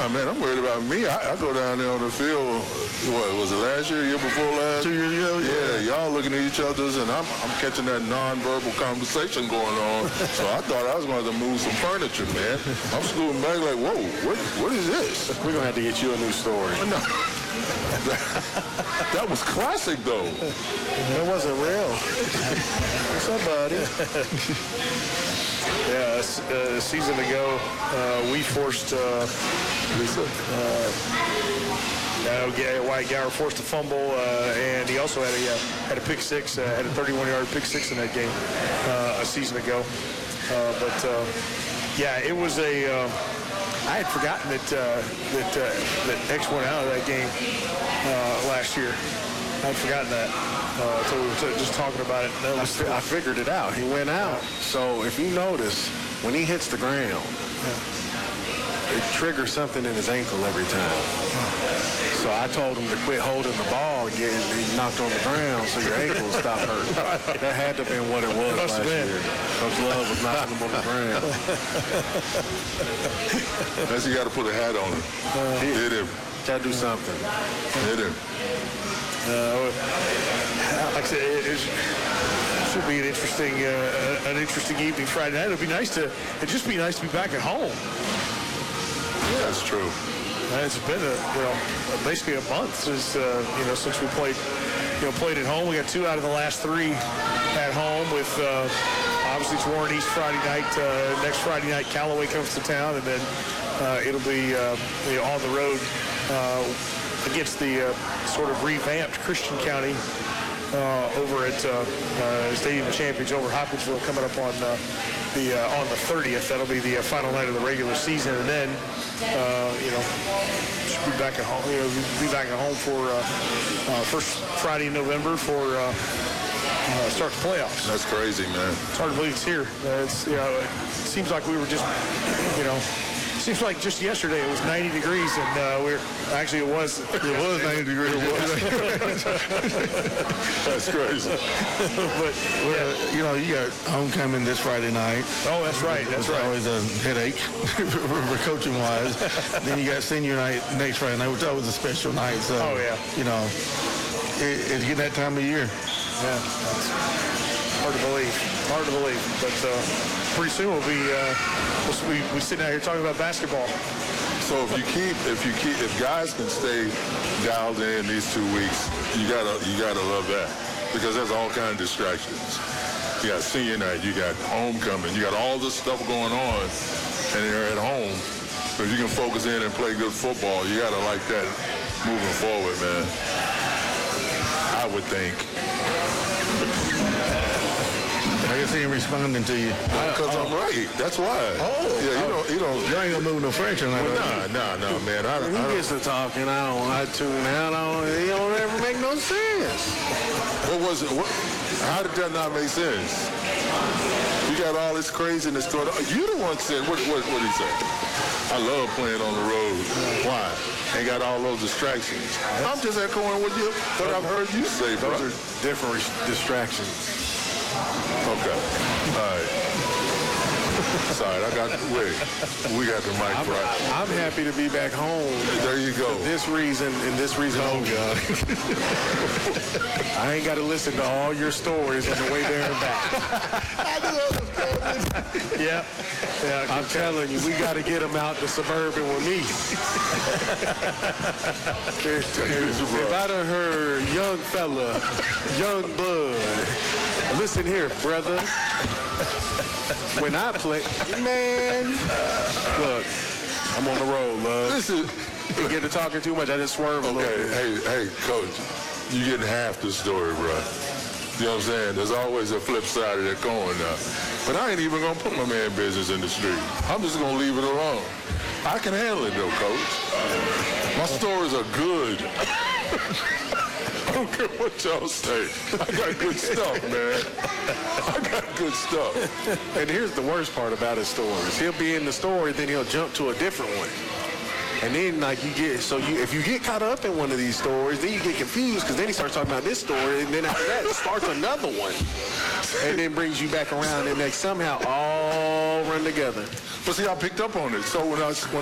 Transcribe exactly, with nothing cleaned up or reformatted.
Nah, man, I'm worried about me. I, I go down there on the field, what, was it last year, year before last? Two years ago? Yeah, y'all looking at each other's, and I'm, I'm catching that nonverbal conversation going on. So I thought I was going to have to move some furniture, man. I'm scooting back like, whoa, what, what is this? We're going to have to get you a new story. No. That was classic, though. It wasn't real. What's up, buddy? Yeah, a, a season ago, uh, we forced uh, uh, uh, Wyatt Gower forced a fumble, uh, and he also had a uh, had a pick six, uh, had a thirty-one yard pick six in that game uh, a season ago. Uh, but uh, yeah, it was a. Uh, I had forgotten that uh, that uh, that X went out of that game uh, last year. I'd forgotten that. Uh, so we were just talking about it. That was, I, I figured it out. He went out. So if you notice, when he hits the ground, yeah. it triggers something in his ankle every time. So I told him to quit holding the ball and getting knocked on the ground so your ankle will stop hurting. That had to have been what it was last year. Coach Love was knocking him on the ground. Unless you got to put a hat on him. Uh, Hit him. Got to do something. Hit him. Uh, like I said, it, it should be an interesting, uh, an interesting evening Friday night. It'd be nice to, it'd just be nice to be back at home. Yeah. That's true. Uh, it's been a, you know, basically a month since, uh, you know, since we played, you know, played at home. We got two out of the last three at home. With uh, obviously it's Warren East Friday night. Uh, next Friday night, Callaway comes to town, and then uh, it'll be uh, you know, on the road. Uh, against the uh, sort of revamped Christian County uh, over at uh, uh, Stadium of Champions over Hopkinsville coming up on uh, the uh, on the thirtieth. That'll be the uh, final night of the regular season, and then uh, you know should be back at home. You know, be back at home for uh, uh, first Friday in November for uh, uh, start the playoffs. That's crazy, man. It's hard to believe it's here. Uh, it's you know it seems like we were just you know. Seems like just yesterday it was ninety degrees, and uh, we're actually it was it was ninety degrees. It was. That's crazy. But well, yeah. you know, you got homecoming this Friday night. Oh, that's right. That's it's right. Always a headache for coaching wise. Then you got senior night next Friday night, which always a special night. So, oh yeah. You know, it, it's getting that time of year. Yeah. That's hard to believe. Hard to believe, but. Uh, Pretty soon we'll be uh, we'll be we sitting out here talking about basketball. So if you keep if you keep if guys can stay dialed in these two weeks, you gotta you gotta love that because there's all kind of distractions. You got senior night, you got homecoming, you got all this stuff going on, and you're at home. So if you can focus in and play good football, you gotta like that moving forward, man. I would think. I can see him responding to you. Because oh. I'm right. That's why. Oh. Yeah, you don't, you don't. You ain't gonna move no French on that. Well, nah, nah, nah, man. I, when he I gets to talking, I don't, I tune out. I don't, it don't ever make no sense. What was it? What, how did that not make sense? You got all this craziness going on. You the one said, what, what, what did he say? I love playing on the road. Why? Ain't got all those distractions. I'm just echoing what, you, what I've heard you say, bro. Those are different distractions. Okay. All right. Sorry, I got wait. We got the mic I'm, right. I'm happy to be back home. There you go. For this reason and this reason only. Oh, I ain't got to listen to all your stories on the way there and back. I knew I was going. Yeah. Yeah. I'm telling you, we got to get them out to Suburban with me. If I'd have heard young fella, young blood, listen here, brother. When I play, man, look, I'm on the road, love. Listen, you get to talking too much, I just swerve a okay, little bit. hey, hey, coach, you getting half the story, bro. You know what I'm saying? There's always a flip side of that coin now. But I ain't even gonna put my man business in the street. I'm just gonna leave it alone. I can handle it though, coach. My stories are good. I don't care what y'all say. I got good stuff, man. I got good stuff. And here's the worst part about his stories. He'll be in the story, then he'll jump to a different one. And then, like, you get, so you, if you get caught up in one of these stories, then you get confused, because then he starts talking about this story, and then after that, it starts another one. And then brings you back around, and they somehow all run together. But see, I picked up on it. So when I, when